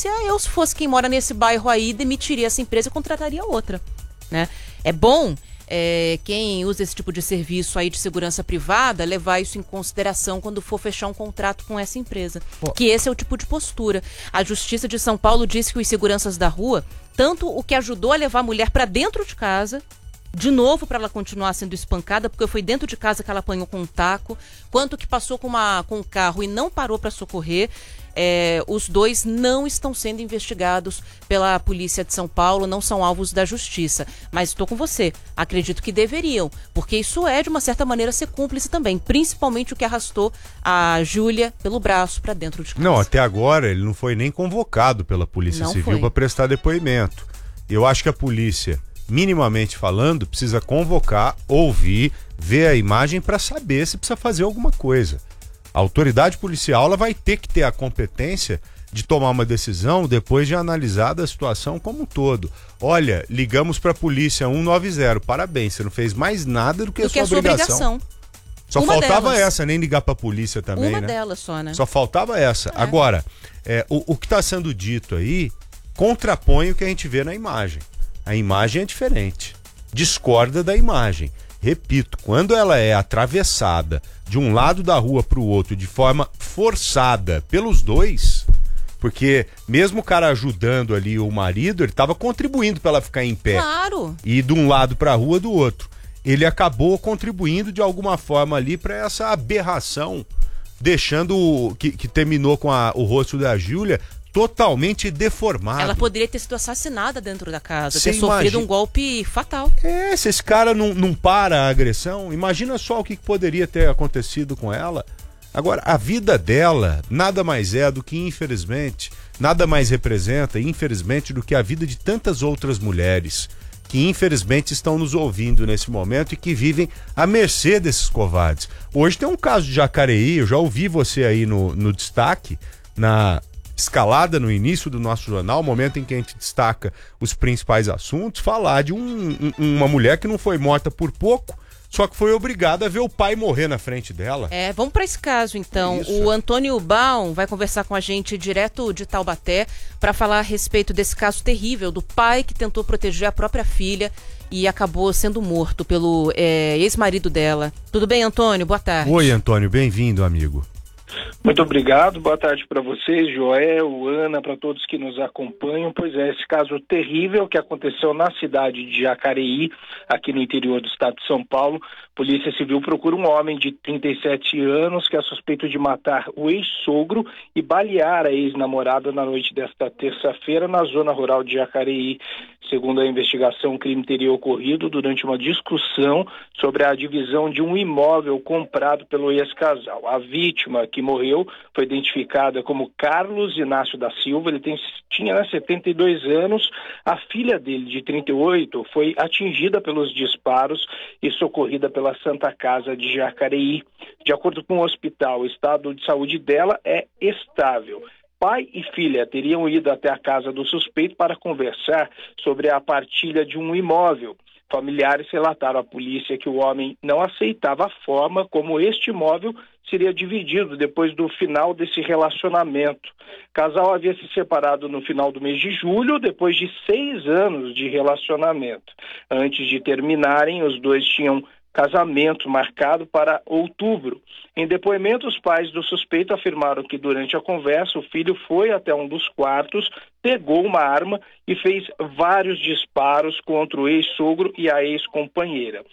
polícia, eu, se fosse quem mora nesse bairro aí, demitiria essa empresa e contrataria outra, né? É bom quem usa esse tipo de serviço aí de segurança privada levar isso em consideração quando for fechar um contrato com essa empresa. Que esse é o tipo de postura. A Justiça de São Paulo disse que os seguranças da rua, tanto o que ajudou a levar a mulher para dentro de casa, de novo para ela continuar sendo espancada, porque foi dentro de casa que ela apanhou com um taco, quanto que passou com o carro e não parou para socorrer, os dois não estão sendo investigados pela Polícia de São Paulo, não são alvos da Justiça. Mas estou com você, acredito que deveriam, porque isso de uma certa maneira, ser cúmplice também, principalmente o que arrastou a Júlia pelo braço para dentro de casa. Não, até agora ele não foi nem convocado pela Polícia Civil para prestar depoimento. Eu acho que a polícia, minimamente falando, precisa convocar, ouvir, ver a imagem para saber se precisa fazer alguma coisa. A autoridade policial ela vai ter que ter a competência de tomar uma decisão depois de analisar a situação como um todo. Olha, ligamos para a polícia 190, parabéns, você não fez mais nada do que a sua obrigação. Só uma faltava delas. Essa, nem ligar para a polícia também, uma né? delas só, né? Só faltava essa. Agora, o que está sendo dito aí contrapõe o que a gente vê na imagem. A imagem é diferente, discorda da imagem. Repito, quando ela é atravessada de um lado da rua para o outro de forma forçada pelos dois, porque mesmo o cara ajudando ali o marido, ele estava contribuindo para ela ficar em pé. Claro. E de um lado para a rua do outro. Ele acabou contribuindo de alguma forma ali para essa aberração, deixando que terminou com o rosto da Júlia totalmente deformado. Ela poderia ter sido assassinada dentro da casa, Você ter sofrido um golpe fatal. Se esse cara não para a agressão, imagina só o que poderia ter acontecido com ela. Agora, a vida dela nada mais é do que, infelizmente, nada mais representa, infelizmente, do que a vida de tantas outras mulheres que, infelizmente, estão nos ouvindo nesse momento e que vivem à mercê desses covardes. Hoje tem um caso de Jacareí, eu já ouvi você aí no destaque, na escalada no início do nosso jornal, o momento em que a gente destaca os principais assuntos, falar de uma mulher que não foi morta por pouco, só que foi obrigada a ver o pai morrer na frente dela. Vamos para esse caso então. O Antônio Baum vai conversar com a gente direto de Taubaté para falar a respeito desse caso terrível do pai que tentou proteger a própria filha e acabou sendo morto pelo ex-marido dela. Tudo bem, Antônio? Boa tarde. Oi, Antônio, bem-vindo, amigo. Muito obrigado, boa tarde para vocês, Joel, Ana, para todos que nos acompanham. Pois esse caso terrível que aconteceu na cidade de Jacareí, aqui no interior do estado de São Paulo. Polícia Civil procura um homem de 37 anos que é suspeito de matar o ex-sogro e balear a ex-namorada na noite desta terça-feira na zona rural de Jacareí. Segundo a investigação, o crime teria ocorrido durante uma discussão sobre a divisão de um imóvel comprado pelo ex-casal. A vítima que morreu foi identificada como Carlos Inácio da Silva, ele tinha 72 anos. A filha dele, de 38, foi atingida pelos disparos e socorrida pela Santa Casa de Jacareí. De acordo com o hospital, o estado de saúde dela é estável. Pai e filha teriam ido até a casa do suspeito para conversar sobre a partilha de um imóvel. Familiares relataram à polícia que o homem não aceitava a forma como este imóvel seria dividido depois do final desse relacionamento. O casal havia se separado no final do mês de julho, depois de 6 anos de relacionamento. Antes de terminarem, os dois tinham casamento marcado para outubro. Em depoimento, os pais do suspeito afirmaram que durante a conversa o filho foi até um dos quartos, pegou uma arma e fez vários disparos contra o ex-sogro e a ex-companheira.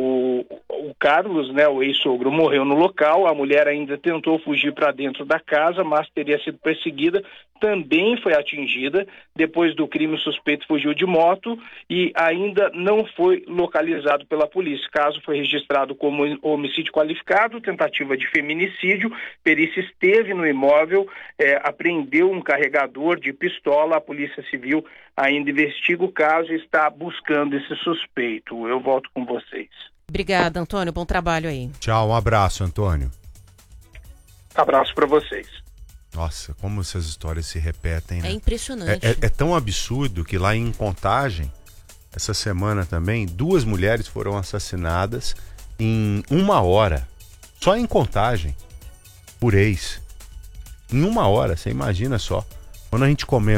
O Carlos, o ex-sogro, morreu no local. A mulher ainda tentou fugir para dentro da casa, mas teria sido perseguida, também foi atingida. Depois do crime, o suspeito fugiu de moto e ainda não foi localizado pela polícia. O caso foi registrado como homicídio qualificado, tentativa de feminicídio. Perícia esteve no imóvel, apreendeu um carregador de pistola. A Polícia Civil ainda investiga o caso e está buscando esse suspeito. Eu volto com vocês. Obrigada, Antônio. Bom trabalho aí. Tchau, um abraço, Antônio. Abraço para vocês. Nossa, como essas histórias se repetem, né? É impressionante. É tão absurdo que lá em Contagem, essa semana também, 2 mulheres foram assassinadas em 1 hora. Só em Contagem, por ex. Em 1 hora, você imagina só. Quando a gente comenta